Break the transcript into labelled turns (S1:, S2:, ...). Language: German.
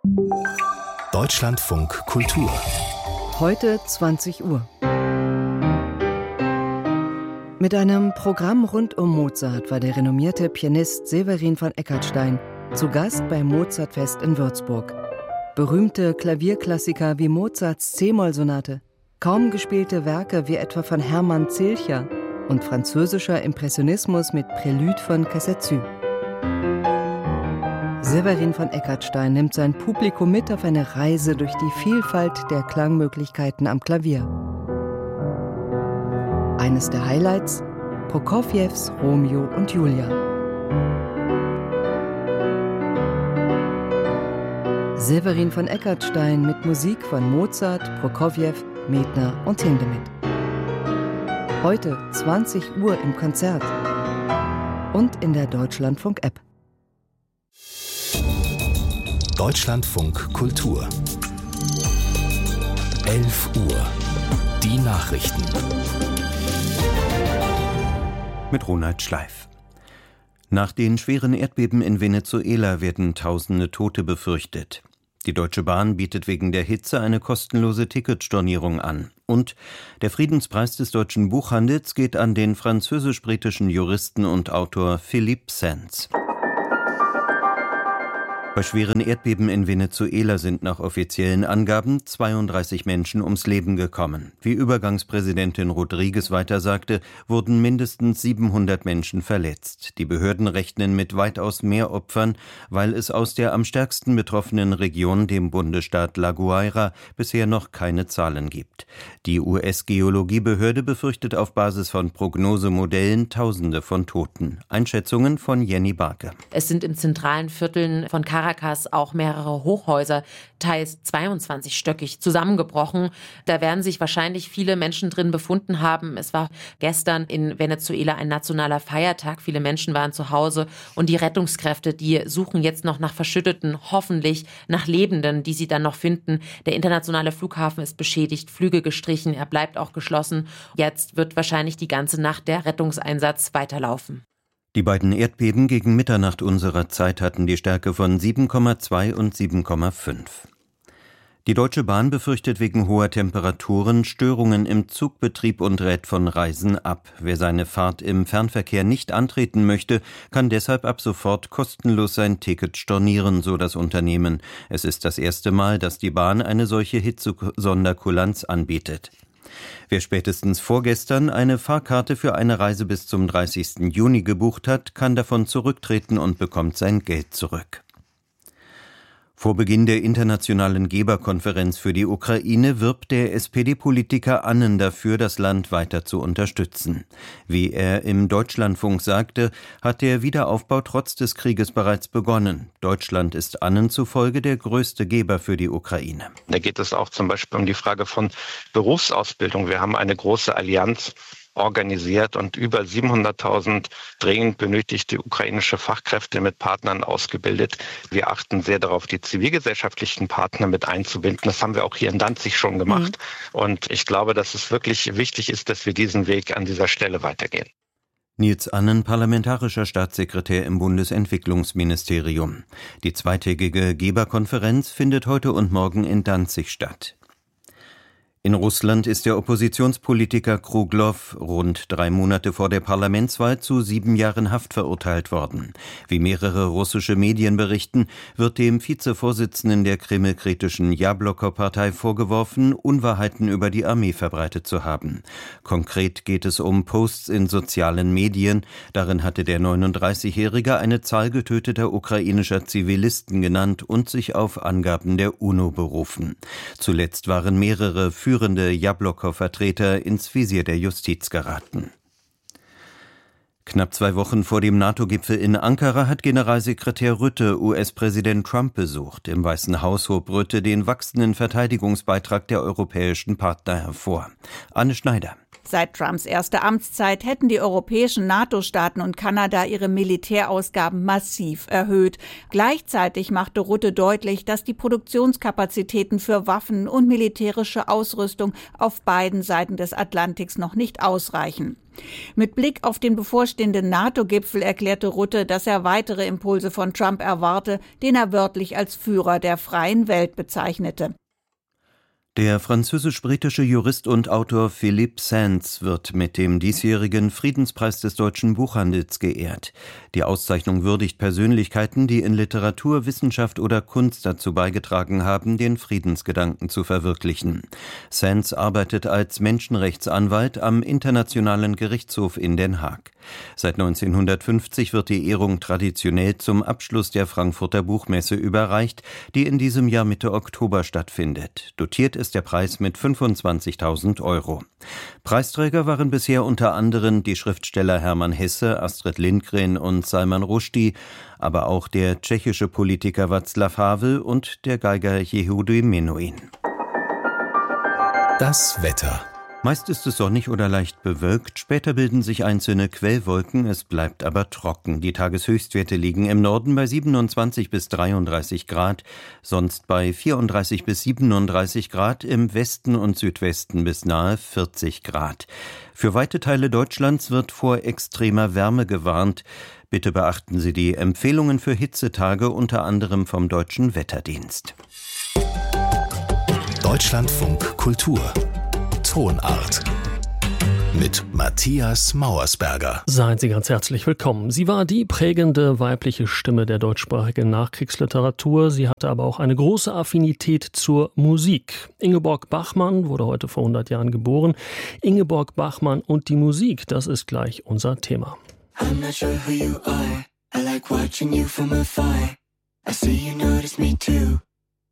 S1: Deutschlandfunk Kultur.
S2: Heute 20 Uhr. Mit einem Programm rund um Mozart war der renommierte Pianist Severin von Eckartstein zu Gast beim Mozartfest in Würzburg. Berühmte Klavierklassiker wie Mozarts C-Moll-Sonate, kaum gespielte Werke wie etwa von Hermann Zilcher und französischer Impressionismus mit Prélude von Casazu. Severin von Eckartstein nimmt sein Publikum mit auf eine Reise durch die Vielfalt der Klangmöglichkeiten am Klavier. Eines der Highlights: Prokofjews Romeo und Julia. Severin von Eckartstein mit Musik von Mozart, Prokofjew, Medtner und Hindemith. Heute 20 Uhr im Konzert und in der Deutschlandfunk-App.
S1: Deutschlandfunk Kultur. 11 Uhr. Die Nachrichten.
S3: Mit Ronald Schleif. Nach den schweren Erdbeben in Venezuela werden tausende Tote befürchtet. Die Deutsche Bahn bietet wegen der Hitze eine kostenlose Ticketstornierung an. Und der Friedenspreis des deutschen Buchhandels geht an den französisch-britischen Juristen und Autor Philippe Sands. Bei schweren Erdbeben in Venezuela sind nach offiziellen Angaben 32 Menschen ums Leben gekommen. Wie Übergangspräsidentin Rodriguez weiter sagte, wurden mindestens 700 Menschen verletzt. Die Behörden rechnen mit weitaus mehr Opfern, weil es aus der am stärksten betroffenen Region, dem Bundesstaat La Guaira, bisher noch keine Zahlen gibt. Die US-Geologiebehörde befürchtet auf Basis von Prognosemodellen Tausende von Toten. Einschätzungen von Jenny Barke.
S4: Es sind in zentralen Vierteln von Caracas auch mehrere Hochhäuser, teils 22-stöckig, zusammengebrochen. Da werden sich wahrscheinlich viele Menschen drin befunden haben. Es war gestern in Venezuela ein nationaler Feiertag. Viele Menschen waren zu Hause und die Rettungskräfte, die suchen jetzt noch nach Verschütteten, hoffentlich nach Lebenden, die sie dann noch finden. Der internationale Flughafen ist beschädigt, Flüge gestrichen, er bleibt auch geschlossen. Jetzt wird wahrscheinlich die ganze Nacht der Rettungseinsatz weiterlaufen.
S3: Die beiden Erdbeben gegen Mitternacht unserer Zeit hatten die Stärke von 7,2 und 7,5. Die Deutsche Bahn befürchtet wegen hoher Temperaturen Störungen im Zugbetrieb und rät von Reisen ab. Wer seine Fahrt im Fernverkehr nicht antreten möchte, kann deshalb ab sofort kostenlos sein Ticket stornieren, so das Unternehmen. Es ist das erste Mal, dass die Bahn eine solche Hitzesonderkulanz anbietet. Wer spätestens vorgestern eine Fahrkarte für eine Reise bis zum 30. Juni gebucht hat, kann davon zurücktreten und bekommt sein Geld zurück. Vor Beginn der internationalen Geberkonferenz für die Ukraine wirbt der SPD-Politiker Annen dafür, das Land weiter zu unterstützen. Wie er im Deutschlandfunk sagte, hat der Wiederaufbau trotz des Krieges bereits begonnen. Deutschland ist Annen zufolge der größte Geber für die Ukraine.
S5: Da geht es auch zum Beispiel um die Frage von Berufsausbildung. Wir haben eine große Allianz organisiert und über 700.000 dringend benötigte ukrainische Fachkräfte mit Partnern ausgebildet. Wir achten sehr darauf, die zivilgesellschaftlichen Partner mit einzubinden. Das haben wir auch hier in Danzig schon gemacht. Und ich glaube, dass es wirklich wichtig ist, dass wir diesen Weg an dieser Stelle weitergehen.
S3: Nils Annen, parlamentarischer Staatssekretär im Bundesentwicklungsministerium. Die zweitägige Geberkonferenz findet heute und morgen in Danzig statt. In Russland ist der Oppositionspolitiker Kruglow rund 3 Monate vor der Parlamentswahl zu 7 Jahren Haft verurteilt worden. Wie mehrere russische Medien berichten, wird dem Vizevorsitzenden der kremlkritischen Jablokow-Partei vorgeworfen, Unwahrheiten über die Armee verbreitet zu haben. Konkret geht es um Posts in sozialen Medien. Darin hatte der 39-Jährige eine Zahl getöteter ukrainischer Zivilisten genannt und sich auf Angaben der UNO berufen. Zuletzt waren mehrere führende Jablokow-Vertreter ins Visier der Justiz geraten. Knapp 2 Wochen vor dem NATO-Gipfel in Ankara hat Generalsekretär Rutte US-Präsident Trump besucht. Im Weißen Haus hob Rutte den wachsenden Verteidigungsbeitrag der europäischen Partner hervor. Anne Schneider.
S6: Seit Trumps erster Amtszeit hätten die europäischen NATO-Staaten und Kanada ihre Militärausgaben massiv erhöht. Gleichzeitig machte Rutte deutlich, dass die Produktionskapazitäten für Waffen und militärische Ausrüstung auf beiden Seiten des Atlantiks noch nicht ausreichen. Mit Blick auf den bevorstehenden NATO-Gipfel erklärte Rutte, dass er weitere Impulse von Trump erwarte, den er wörtlich als Führer der freien Welt bezeichnete.
S3: Der französisch-britische Jurist und Autor Philippe Sands wird mit dem diesjährigen Friedenspreis des deutschen Buchhandels geehrt. Die Auszeichnung würdigt Persönlichkeiten, die in Literatur, Wissenschaft oder Kunst dazu beigetragen haben, den Friedensgedanken zu verwirklichen. Sands arbeitet als Menschenrechtsanwalt am Internationalen Gerichtshof in Den Haag. Seit 1950 wird die Ehrung traditionell zum Abschluss der Frankfurter Buchmesse überreicht, die in diesem Jahr Mitte Oktober stattfindet. Dotiert ist der Preis mit 25.000 €. Preisträger waren bisher unter anderem die Schriftsteller Hermann Hesse, Astrid Lindgren und Salman Rushdie, aber auch der tschechische Politiker Václav Havel und der Geiger Yehudi Menuhin.
S1: Das Wetter.
S3: Meist ist es sonnig oder leicht bewölkt, später bilden sich einzelne Quellwolken, es bleibt aber trocken. Die Tageshöchstwerte liegen im Norden bei 27 bis 33 Grad, sonst bei 34 bis 37 Grad, im Westen und Südwesten bis nahe 40 Grad. Für weite Teile Deutschlands wird vor extremer Wärme gewarnt. Bitte beachten Sie die Empfehlungen für Hitzetage, unter anderem vom Deutschen Wetterdienst.
S1: Deutschlandfunk Kultur Tonart mit Matthias Mauersberger.
S7: Seien Sie ganz herzlich willkommen. Sie war die prägende weibliche Stimme der deutschsprachigen Nachkriegsliteratur. Sie hatte aber auch eine große Affinität zur Musik. Ingeborg Bachmann wurde heute vor 100 Jahren geboren. Ingeborg Bachmann und die Musik, das ist gleich unser Thema.
S8: I'm not sure who you are. I like watching you from afar. I see you notice me too.